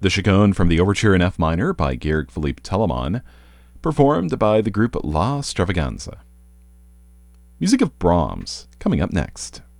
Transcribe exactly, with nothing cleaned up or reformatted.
The Chaconne from the Overture in F minor by Georg Philipp Telemann, performed by the group La Stravaganza. Music of Brahms, coming up next.